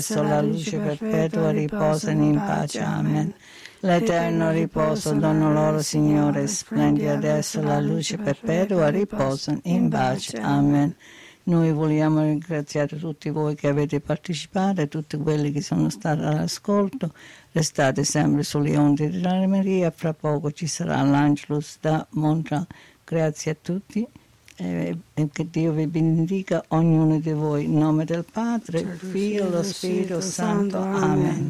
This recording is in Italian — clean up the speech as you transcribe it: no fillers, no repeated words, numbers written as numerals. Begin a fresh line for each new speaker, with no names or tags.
la luce perpetua riposano in pace. Amen. L'eterno riposo dono loro, Signore, splendi adesso la luce perpetua riposano in pace. Amen. Noi vogliamo ringraziare tutti voi che avete partecipato e tutti quelli che sono stati all'ascolto. Restate sempre sulle onde di Radio Maria. Fra poco ci sarà l'Angelus da Montreal. Grazie a tutti e che Dio vi benedica ognuno di voi. In nome del Padre, il Figlio e lo Spirito Santo. Amen.